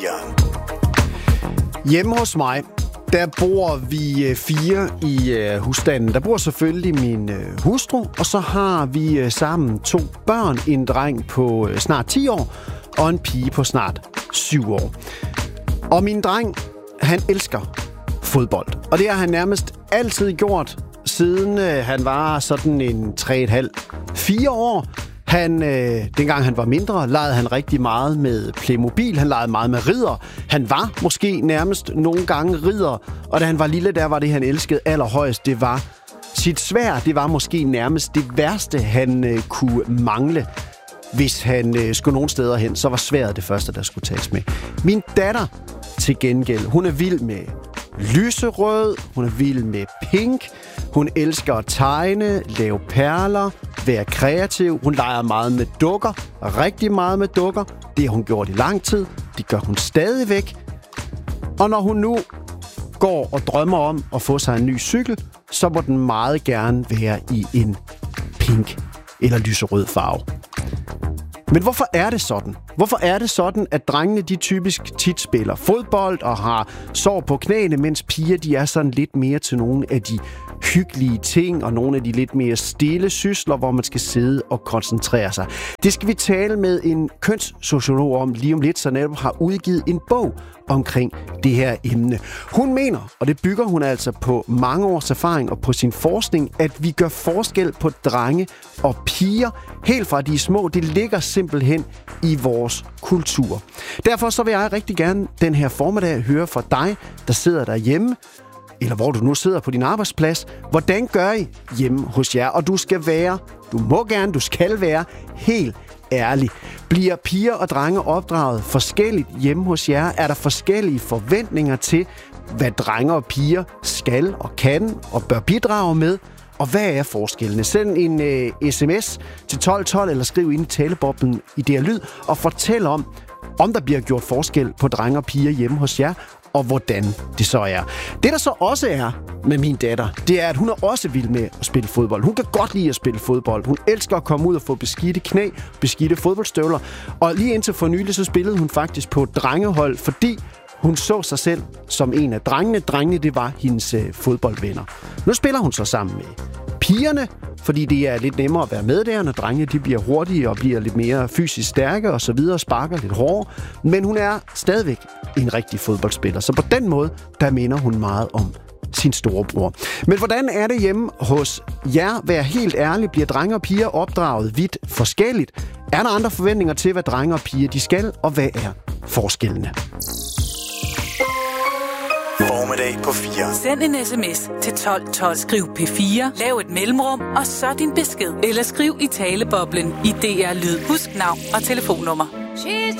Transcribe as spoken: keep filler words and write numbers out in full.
Hjemme hos mig, der bor vi fire i øh, husstanden. Der bor selvfølgelig min øh, hustru, og så har vi øh, sammen to børn. En dreng på øh, snart ti år, og en pige på snart syv år. Og min dreng, han elsker fodbold. Og det har han nærmest altid gjort, siden øh, han var sådan en tre komma fem til fire år. Han, øh, dengang han var mindre, legede han rigtig meget med Playmobil. Han legede meget med ridder. Han var måske nærmest nogle gange ridder. Og da han var lille, der var det, han elskede allerhøjst. Det var sit sværd. Det var måske nærmest det værste, han øh, kunne mangle. Hvis han øh, skulle nogen steder hen, så var sværdet det første, der skulle tages med. Min datter til gengæld, hun er vild med lyserød. Hun er vild med pink. Hun elsker at tegne, lave perler, være kreativ. Hun leger meget med dukker, rigtig meget med dukker. Det har hun gjort i lang tid. Det gør hun stadigvæk. Og når hun nu går og drømmer om at få sig en ny cykel, så må den meget gerne være i en pink eller lyserød farve. Men hvorfor er det sådan? Hvorfor er det sådan, at drengene de typisk tit spiller fodbold og har sår på knæene, mens piger de er sådan lidt mere til nogle af de hyggelige ting og nogle af de lidt mere stille sysler, hvor man skal sidde og koncentrere sig? Det skal vi tale med en kønssociolog om lige om lidt, så netop har udgivet en bog omkring det her emne. Hun mener, og det bygger hun altså på mange års erfaring og på sin forskning, at vi gør forskel på drenge og piger helt fra de små. Det ligger simpelthen i vores kultur. Derfor så vil jeg rigtig gerne den her formiddag høre fra dig, der sidder derhjemme, eller hvor du nu sidder på din arbejdsplads. Hvordan gør I hjemme hos jer? Og du skal være, du må gerne, du skal være helt ærlig. Bliver piger og drenge opdraget forskelligt hjemme hos jer? Er der forskellige forventninger til, hvad drenge og piger skal og kan og bør bidrage med? Og hvad er forskellene? Send en uh, sms til tolv tolv eller skriv ind i taleboblen i D R Lyd og fortæl om, om der bliver gjort forskel på drenge og piger hjemme hos jer, og hvordan det så er. Det, der så også er med min datter, det er, at hun er også vild med at spille fodbold. Hun kan godt lide at spille fodbold. Hun elsker at komme ud og få beskidte knæ, beskidte fodboldstøvler. Og lige indtil for nylig, så spillede hun faktisk på et drengehold, fordi hun så sig selv som en af drengene. Drengene, det var hendes øh, fodboldvenner. Nu spiller hun så sammen med pigerne, fordi det er lidt nemmere at være med der, når drengene de bliver hurtige og bliver lidt mere fysisk stærke og så videre, sparker lidt hårdere. Men hun er stadigvæk en rigtig fodboldspiller, så på den måde, der minder hun meget om sin storebror. Men hvordan er det hjemme hos jer? Vær helt ærlig, bliver drenge og piger opdraget vidt forskelligt? Er der andre forventninger til, hvad drenge og piger de skal, og hvad er forskellene? Formiddag på fire. Send en sms til tolv tolv. Skriv P fire, lav et mellemrum, og så din besked. Eller skriv i taleboblen i D R Lyd. Husk navn og telefonnummer.